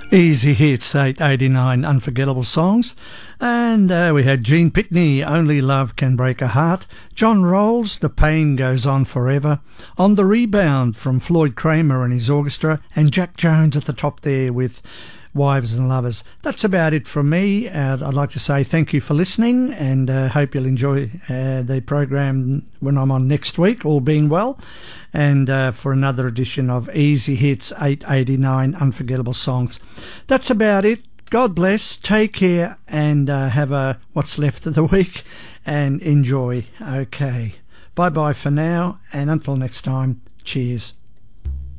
Easy Hits, 889 Unforgettable Songs. And we had Gene Pitney, Only Love Can Break a Heart. John Rolls, The Pain Goes On Forever. On the Rebound from Floyd Kramer and his orchestra. And Jack Jones at the top there with Wives and Lovers. That's about it from me. I'd like to say thank you for listening, and hope you'll enjoy the program when I'm on next week, all being well, and for another edition of Easy Hits 889 Unforgettable Songs. That's about it. God bless, take care, and have a what's left of the week, and enjoy. Okay, bye-bye for now, and until next time, cheers.